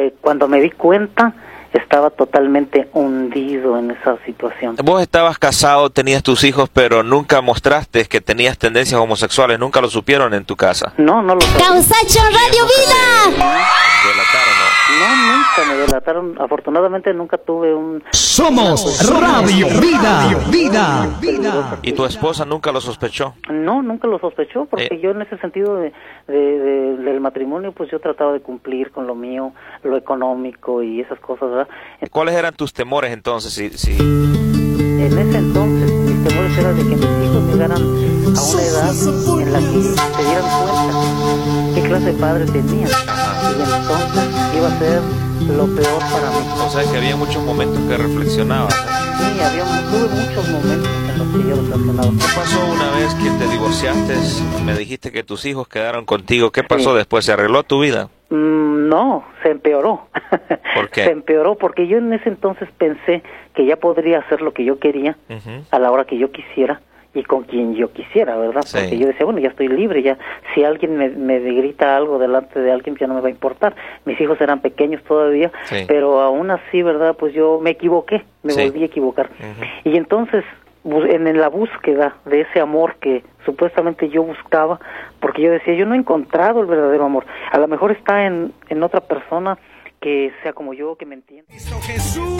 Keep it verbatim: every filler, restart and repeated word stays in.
eh, cuando me di cuenta, estaba totalmente hundido en esa situación. Vos estabas casado, tenías tus hijos, pero nunca mostraste que tenías tendencias homosexuales, nunca lo supieron en tu casa. No, no lo sabía. ¡Causacho Radio Vida! ¿Delataron o no? No, nunca me delataron. Afortunadamente nunca tuve un... Somos Radio Vida, Vida, Vida. ¿Y tu esposa nunca lo sospechó? No, nunca lo sospechó, porque Eh. yo en ese sentido de, de, de, del matrimonio, pues yo trataba de cumplir con lo mío, lo económico y esas cosas, ¿verdad? ¿Cuáles eran tus temores entonces? Si, si... En ese entonces, mis temores eran de que mis hijos llegaran a una edad en la que se dieran cuenta qué clase de padre tenían. Y entonces iba a ser lo peor para mí. O sea, que había muchos momentos que reflexionabas. Sí, había, tuve muchos momentos en los que yo reflexionaba. ¿Qué pasó una vez que te divorciaste? Me dijiste que tus hijos quedaron contigo. ¿Qué pasó Sí. después? ¿Se arregló tu vida? Mm, no, se empeoró. ¿Por qué? Se empeoró porque yo en ese entonces pensé que ya podría hacer lo que yo quería Uh-huh. a la hora que yo quisiera y con quien yo quisiera, ¿verdad? Sí. Porque yo decía, bueno, ya estoy libre, ya si alguien me, me grita algo delante de alguien, ya no me va a importar. Mis hijos eran pequeños todavía, Sí. pero aún así, ¿verdad? Pues yo me equivoqué, me Sí. volví a equivocar. Uh-huh. Y entonces, bu- en, en la búsqueda de ese amor que supuestamente yo buscaba, porque yo decía, yo no he encontrado el verdadero amor. A lo mejor está en, en otra persona que sea como yo, que me entienda. Jesús.